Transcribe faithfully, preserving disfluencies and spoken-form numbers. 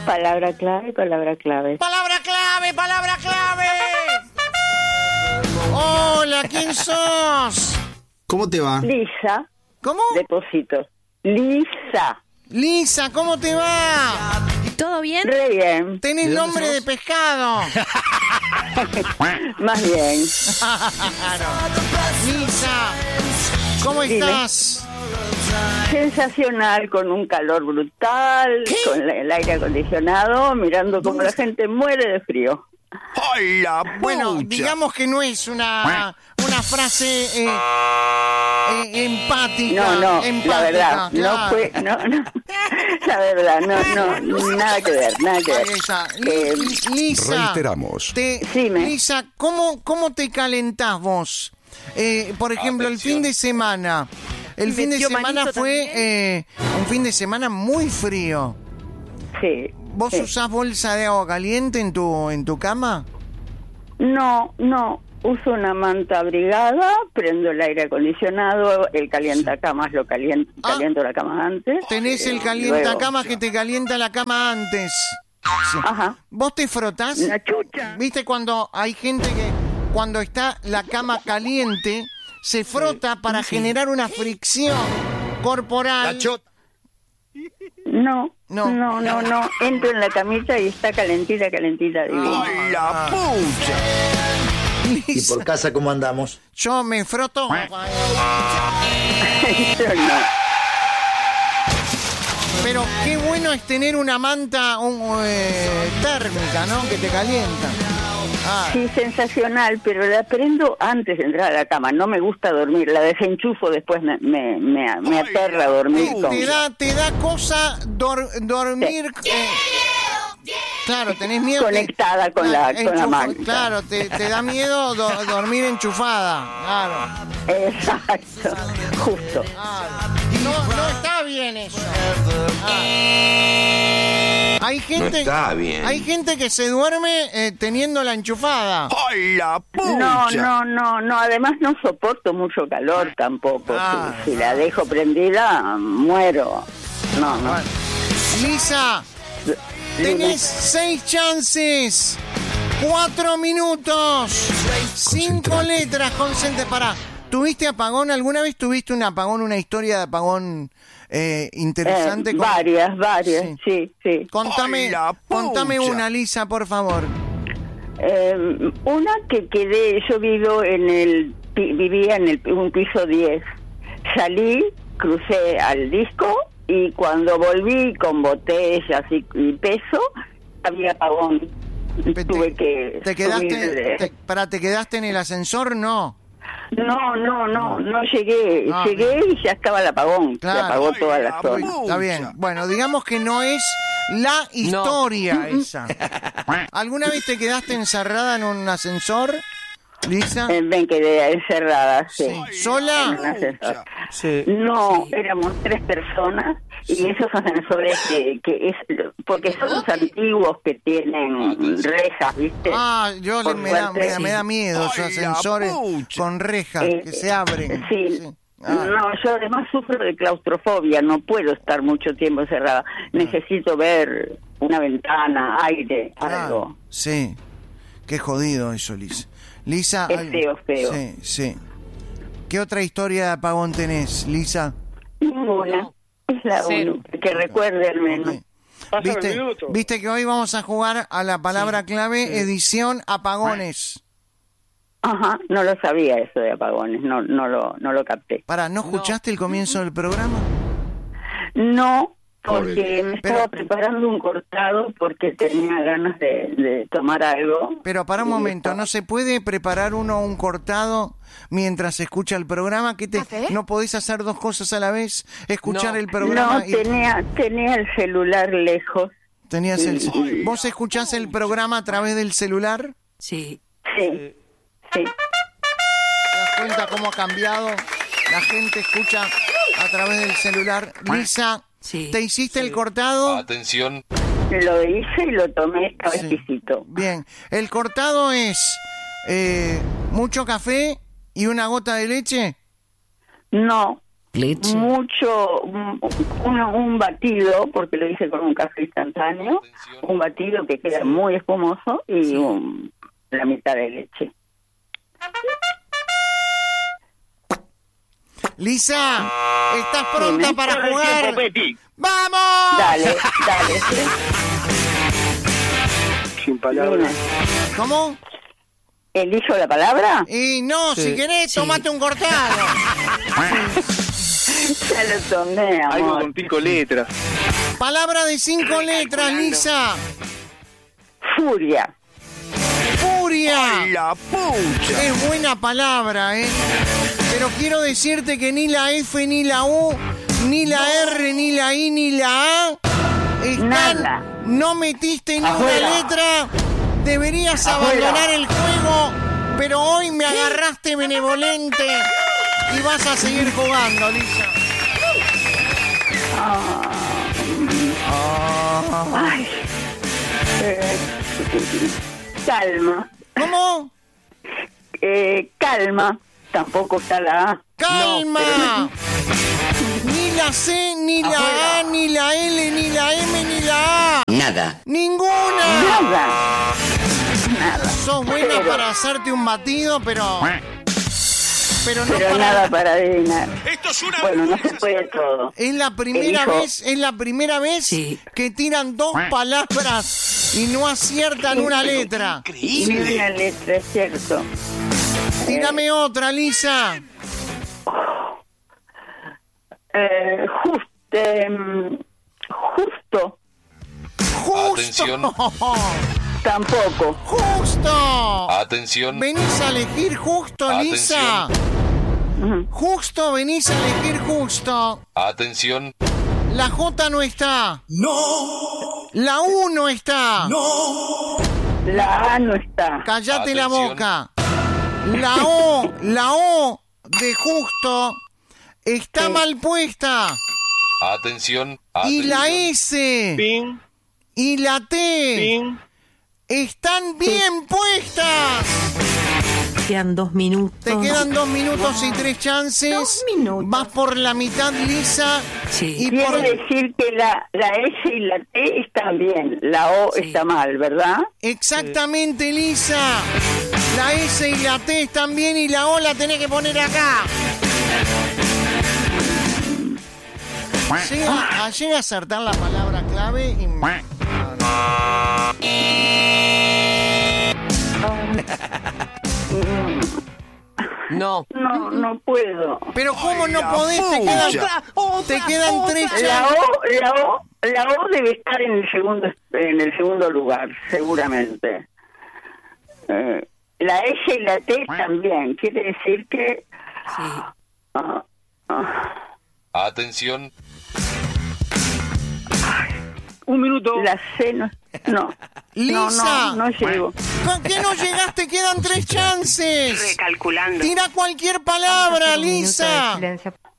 Palabra clave, palabra clave. Palabra clave, palabra clave. Hola, ¿quién sos? ¿Cómo te va? Lisa. ¿Cómo? Depósito. Lisa. Lisa, ¿cómo te va? ¿Todo bien? Re bien. Tenés nombre de pescado. Más bien. Claro. Lisa, ¿cómo Dime. estás? Sensacional, con un calor brutal, ¿Qué? con la- el aire acondicionado, mirando cómo la gente muere de frío. ¡Hola, Bueno, digamos que no es una, una frase eh, eh, empática. No, no, empática, la verdad, claro. no fue, no, no, la verdad, no, no, nada que ver, nada que ver. Ahí está. Eh, Li- Lisa, Reiteramos. te, Decime. Lisa, ¿cómo, ¿cómo te calentás vos? Eh, por ejemplo, el fin de semana. El fin de Metió semana manito fue también. eh, un fin de semana muy frío. sí. ¿Vos sí. usás bolsa de agua caliente en tu en tu cama? No, no, uso una manta abrigada, prendo el aire acondicionado, el calientacamas lo caliento, Ah. caliento la cama antes. Tenés eh, el calientacamas que te calienta la cama antes. Sí. luego- Ajá. ¿Vos te frotás? Una chucha. ¿Viste cuando hay gente que cuando está la cama caliente se frota para generar una fricción corporal? No, No. no, no, no, entro en la camita y está calentita, calentita, divina. ¡Hola, pucha! ¿Y Lisa, por casa cómo andamos? yo me froto. Yo no. Pero qué bueno es tener una manta un, eh, térmica, ¿no? Que te calienta. Ah, Sí, sensacional, pero la prendo antes de entrar a la cama. No me gusta dormir, la desenchufo después, me, me, me, me aterra dormir te, con... te da, te da cosa dor- dormir. eh, claro, tenés miedo. que- Conectada con la- con la enchufa- manta. Claro, te, te da miedo do- dormir enchufada. Claro, Exacto, justo. claro. No, no está bien eso. Ah. Hay gente, está bien. hay gente que se duerme eh, teniendo la enchufada. ¡Hola, pucha! No, no, no, no, además no soporto mucho calor tampoco. Ah. Si, si la dejo prendida, muero. No, no. Bueno. Lisa, tenés seis chances, cuatro minutos, cinco Concentrate. letras, concentre, pará. ¿Tuviste apagón? ¿Alguna vez tuviste un apagón, una historia de apagón eh, interesante? Eh, Con- varias, varias, Sí. sí, sí. Contame, ¡Ay, la contame pucha! una, Lisa, por favor. Eh, una que quedé, yo vivo en el, pi- vivía en el, un piso diez. Salí, crucé al disco y cuando volví con botellas y, y peso, había apagón. Te- Tuve que ¿Te subir quedaste, de- te, pará, ¿te quedaste en el ascensor? No. No, no, no, no llegué. Ah, llegué y ya estaba el apagón. Claro. Se apagó toda la Ay, zona. la Está bien. Bueno, digamos que no es la historia esa. ¿Alguna vez te quedaste encerrada en un ascensor, Lisa? Eh, me quedé encerrada, sí. Sí. ¿Sola? En un ascensor. Sí. No, éramos tres personas y esos ascensores que, que es porque son los antiguos que tienen rejas, ¿viste? Ah, yo le- Por me da, suerte, me, da- me da miedo esos Ay, la ascensores pucha. con rejas Eh, que se abren. Sí. Ah. No, yo además sufro de claustrofobia, no puedo estar mucho tiempo encerrada. Necesito ver una ventana, aire, Ah, algo. sí. Qué jodido eso, Lisa. Lisa. Es ay, feo, feo. Sí, sí. ¿Qué otra historia de apagón tenés, Lisa? Ninguna. Es la Cero. única que recuerde al menos. Ok. ¿Viste, viste que hoy vamos a jugar a la palabra clave edición apagones. Ajá, no lo sabía eso de apagones, no, no lo, no lo capté. Para, ¿no escuchaste el comienzo del programa? No, porque me Pero- estaba preparando un cortado porque tenía ganas de, de tomar algo. Pero para un Y momento, estaba- ¿no se puede preparar uno un cortado mientras escucha el programa? ¿Qué te, ¿Café? ¿No podés hacer dos cosas a la vez? Escuchar el programa No, y... tenía, tenía el celular lejos. Tenías el... Sí. ¿Vos escuchás el programa a través del celular? Sí. Sí, sí. ¿Te das cuenta cómo ha cambiado? La gente escucha a través del celular. Lisa, Sí. ¿te hiciste el cortado? Atención. Lo hice y lo tomé, estaba Sí. exquisito. Bien. El cortado es eh, mucho café y una gota de leche. No, Leche. mucho, un, un, un batido, porque lo hice con un café instantáneo, un batido que queda muy espumoso y Sí. un, la mitad de leche. Lisa, ¿estás pronta Dime. para jugar? ¡Vamos! Dale, dale. ¿sí? Sin palabras. Dime. ¿Cómo? ¿Elijo la palabra? Y no, Sí, si querés, sí. tomate un cortado. Ya lo tomé, Algo amor. con cinco letras. Palabra de cinco letras, Lisa. Furia. Furia. La pucha. Es buena palabra, ¿eh? Pero quiero decirte que ni la F, ni la U, ni la R, ni la I, ni la A están... Nada. No metiste ni Afuera. una letra. Deberías Afuera. abandonar el juego, pero hoy me agarraste benevolente y vas a seguir jugando, Lisa. Ay. Eh, calma. ¿Cómo? Eh, calma. Tampoco está la A. ¡Calma! Ni la C, ni la A, ni la L, ni la M, ni la A. Nada. ¡Ninguna! Nada. Nada. Sos buena Pero- para hacerte un batido, pero... Pero no Pero para... nada para adivinar. Esto es una Bueno, no se puede todo. Es la primera Elijo. vez, es la primera vez Sí. que tiran dos palabras y no aciertan una letra. Ni una letra, es cierto. Tírame otra, Lisa. Eh, just, em, justo. Justo. Atención. Tampoco. Justo. Atención. Venís a elegir justo, Lisa. Ujú. Justo, venís a elegir justo. Atención. La J no está. No. La U no está. No. La A no está. Cállate la Atención. boca. La O, la O de justo está Sí. mal puesta. Atención. Y la Atención. S Ping, y la T ping. están bien puestas. Quedan dos minutos. Te quedan dos minutos y tres chances. Dos minutos. Vas por la mitad, Lisa. Sí. Y Quiere por... decir que la, la S y la T están bien. La O Sí. está mal, ¿verdad? Exactamente, Lisa. La S y la T están bien y la O la tenés que poner acá. Llega, llega a acertar la palabra clave y... No. No, no puedo. Pero ¿cómo no podés? Te quedan, te quedan tres La chances. O, la O, la O debe estar en el segundo, en el segundo lugar, seguramente. Eh, la S y la T también. Quiere decir que Sí. ah, ah, Atención. Un minuto. la C no, no. Lisa. No, no, no llego. ¿Con qué no llegaste? Quedan tres chances. Recalculando. Tira cualquier palabra, Un minuto de Lisa. silencio.